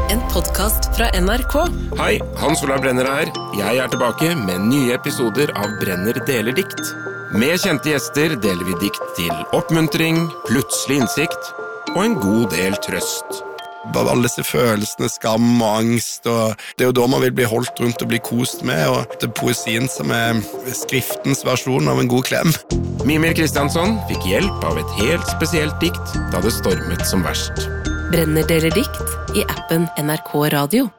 En podcast fra NRK. Hei, Hans Olav Brenner her. Jeg er tilbake med nye episoder av Brenner deler dikt. Med kjente gjester deler vi dikt til oppmuntring, plutselig innsikt og en god del trøst. Bare alle disse følelsene, skam og angst, og det er jo da man vil bli holdt rundt og bli kost med, og det er poesien som er skriftens versjon av en god klem. Mimir Kristiansson fikk hjelp av et helt spesielt dikt da det stormet som verst. Brenner deler dikt i appen NRK Radio.